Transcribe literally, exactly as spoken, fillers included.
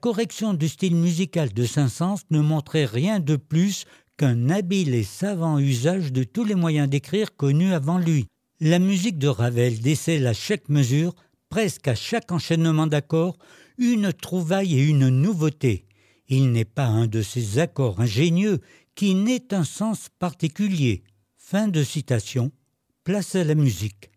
correction du style musical de Saint-Saëns ne montrait rien de plus qu'un habile et savant usage de tous les moyens d'écrire connus avant lui. La musique de Ravel décèle à chaque mesure, presque à chaque enchaînement d'accords, une trouvaille et une nouveauté. Il n'est pas un de ces accords ingénieux qui n'ait un sens particulier. Fin de citation. Place à la musique.